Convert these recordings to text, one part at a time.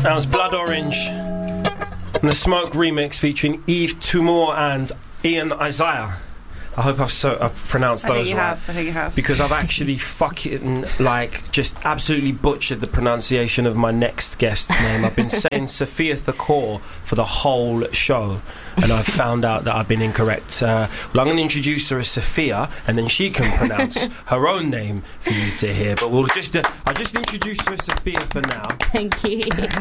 That was Blood Orange and the Smoke remix featuring Eve Tumor and Ian Isaiah. I hope I've pronounced those right. I think you have. Because I've actually fucking, just absolutely butchered the pronunciation of my next guest's name. I've been saying Sophia Thakor for the whole show, and I've found out that I've been incorrect. Well, I'm going to introduce her as Sophia, and then she can pronounce her own name for you to hear. But I'll just introduce her as Sophia for now. Thank you.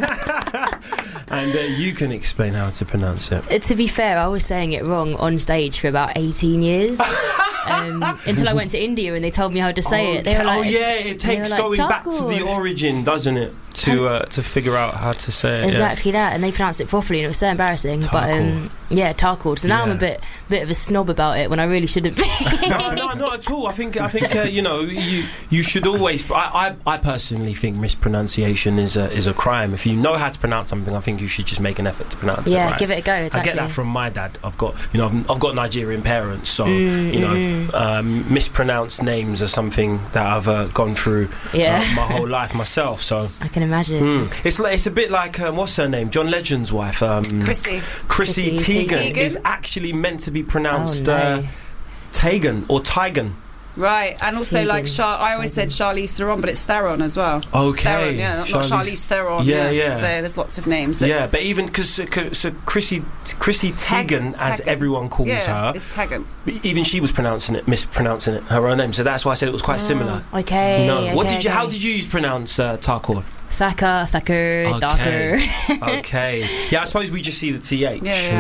And you can explain how to pronounce it. To be fair, I was saying it wrong on stage for about 18 years. Until I went to India and they told me how to say it. They were like, it takes going back to the origin, doesn't it? To figure out how to say it. Exactly that, and they pronounced it properly, and it was so embarrassing. Tarkor. But Tarkor. So now I'm a bit of a snob about it when I really shouldn't be. No, not at all. I think you should always. I personally think mispronunciation is a crime. If you know how to pronounce something, I think you should just make an effort to pronounce it. Yeah, right. give it a go. Exactly. I get that from my dad. I've got Nigerian parents, so mispronounced names are something that I've gone through my whole life myself. So I can imagine. It's a bit like what's her name? John Legend's wife, Chrissy Teigen is actually meant to be pronounced Tegan or Tygan. Right, and also Tegan. I always said Charlize Theron, but it's Theron as well. Okay, Theron, not Charlize Theron. Yeah. So there's lots of names. Yeah, but even because Chrissy Teigen, as everyone calls her, it's Tegan. Even she was mispronouncing it, her own name. So that's why I said it was quite similar. Okay. How did you pronounce Tarkor? Thacker, Thacker. Okay. Yeah, I suppose we just see the TH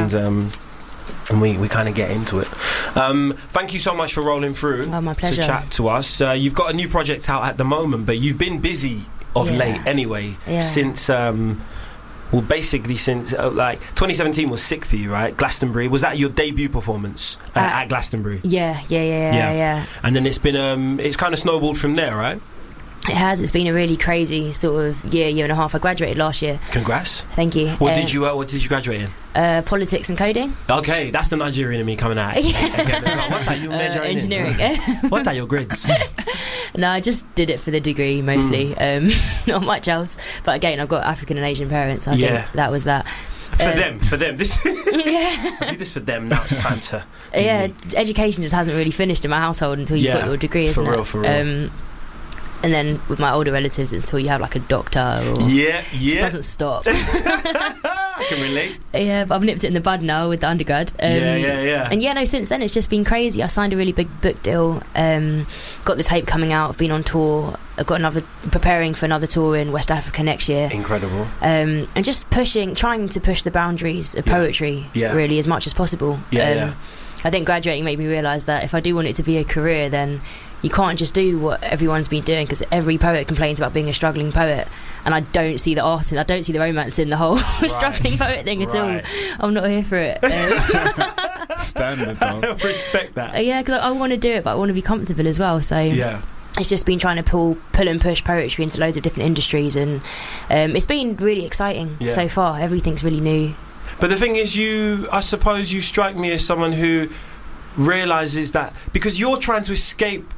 and we kind of get into it. Thank you so much for rolling through. My pleasure. To chat to us. You've got a new project out at the moment, but you've been busy of late anyway. Since basically since 2017 was sick for you, right? Glastonbury, was that your debut performance at Glastonbury? Yeah. And then it's been it's kind of snowballed from there, right? It has. It's been a really crazy sort of year and a half. I graduated last year. Congrats. Thank you. What did you graduate in? Politics and coding. Okay, that's the Nigerian in me coming out. What are you majoring engineering. in? What are your grades? No, I just did it for the degree mostly. Not much else. But again, I've got African and Asian parents. I think that was that. For them. This I do this for them. Now it's time to. Education just hasn't really finished in my household until you've got your degree, isn't it? For real. And then with my older relatives, it's until you have like a doctor or it just doesn't stop. I can relate. Yeah, but I've nipped it in the bud now with the undergrad. And since then it's just been crazy. I signed a really big book deal, got the tape coming out, I've been on tour, I've got preparing for another tour in West Africa next year. Incredible. And just trying to push the boundaries of poetry really as much as possible. I think graduating made me realise that if I do want it to be a career, then you can't just do what everyone's been doing, because every poet complains about being a struggling poet, and I don't see the art and I don't see the romance in the whole struggling poet thing at all. I'm not here for it. Standard though. I respect that. Because I want to do it, but I want to be comfortable as well. So it's just been trying to pull and push poetry into loads of different industries, and it's been really exciting so far. Everything's really new. But the thing is, I suppose you strike me as someone who realises that because you're trying to escape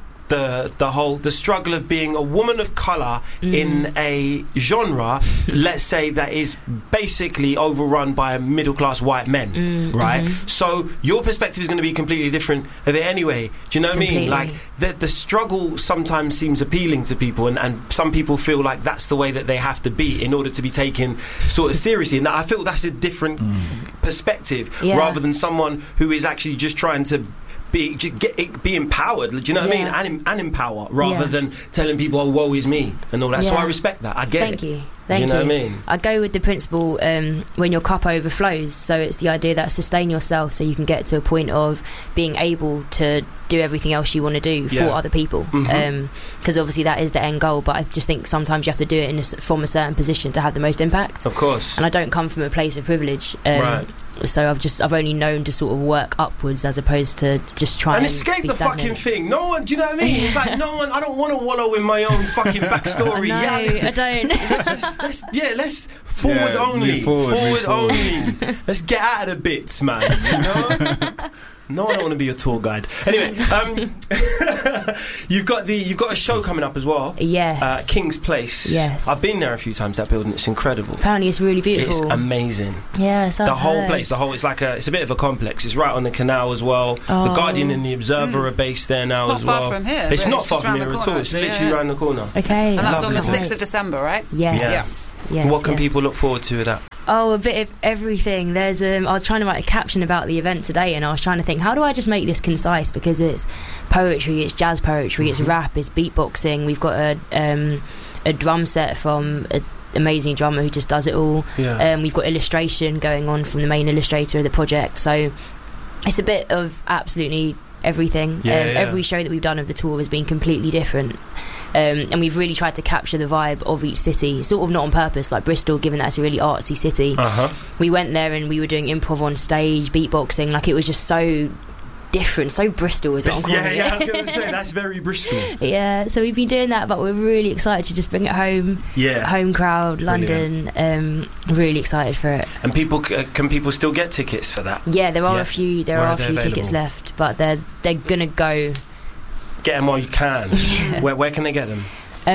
the struggle of being a woman of colour in a genre, let's say, that is basically overrun by middle class white men, right? So your perspective is going to be completely different of it anyway. Do you know what I mean? Like the struggle sometimes seems appealing to people, and some people feel like that's the way that they have to be in order to be taken sort of seriously. And I feel that's a different perspective rather than someone who is actually just trying to be empowered, do you know what I mean? And empower rather than telling people, oh, woe is me and all that. So I respect that. I get Thank it. you. Do you know what I mean? I go with the principle when your cup overflows. So it's the idea that sustain yourself so you can get to a point of being able to do everything else you want to do for other people. Because obviously that is the end goal, but I just think sometimes you have to do it from a certain position to have the most impact. Of course. And I don't come from a place of privilege. So I've only known to sort of work upwards as opposed to just try and escape be the stagnant. fucking thing. No one, do you know what I mean? It's like no one. I don't want to wallow in my own fucking backstory. I don't. Let's forward only. Forward only. Let's get out of the bits, man. You know? No, I don't want to be your tour guide. Anyway, you've got a show coming up as well. Yes. King's Place. Yes. I've been there a few times. That building, it's incredible. Apparently, it's really beautiful. It's amazing. Yeah, so the whole place. It's a bit of a complex. It's right on the canal as well. The Guardian and the Observer are based there now as well. It's not far from here. It's not far from here at all. It's literally around the corner. Okay. And that's on the 6th of December, right? Yes. What can people look forward to with that? Oh, a bit of everything. There's I was trying to write a caption about the event today, and I was trying to think, how do I just make this concise? Because it's poetry, it's jazz poetry, it's rap, it's beatboxing. We've got a drum set from an amazing drummer who just does it all. We've got illustration going on from the main illustrator of the project. So it's a bit of absolutely everything. Every show that we've done of the tour has been completely different. And we've really tried to capture the vibe of each city, sort of not on purpose, like Bristol, given that it's a really artsy city. We went there and we were doing improv on stage, beatboxing, like it was just so different, so Bristol is what I'm calling it. I was going to say, that's very Bristol. So we've been doing that, but we're really excited to just bring it home. Home crowd, London. Really excited for it. And can people still get tickets for that? Yeah, there are a few tickets left, but they're gonna go. Get them while you can. Where can they get them?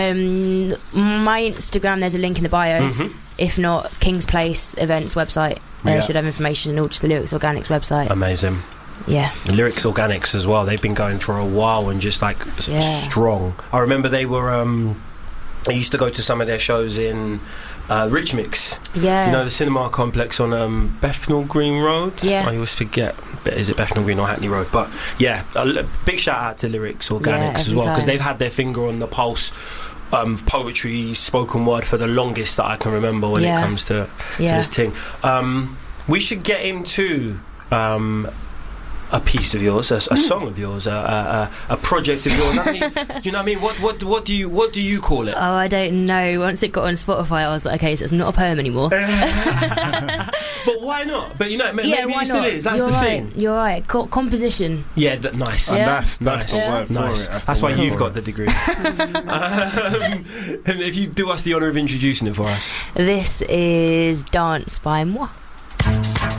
My Instagram, there's a link in the bio. If not, King's Place events website should have information, or just the Lyrics Organics website. Amazing. Lyrics Organics as well. They've been going for a while and just like strong. I remember they were I used to go to some of their shows in Rich Mix. You know, the cinema complex on Bethnal Green Road. I always forget, is it Bethnal Green or Hackney Road? But a big shout out to Lyrics Organics as well, because they've had their finger on the pulse poetry, spoken word for the longest that I can remember when it comes to this thing. We should get into a piece of yours, a song of yours, a project of yours. I mean, you know what I mean? What do you call it? Oh, I don't know. Once it got on Spotify, I was like, okay, so it's not a poem anymore. But why not? But you know, maybe it still is. That's thing. You're right. Composition. Yeah, nice. And that's the word for it. That's why you've got the degree. And if you do us the honour of introducing it for us. This is Dance by Moi.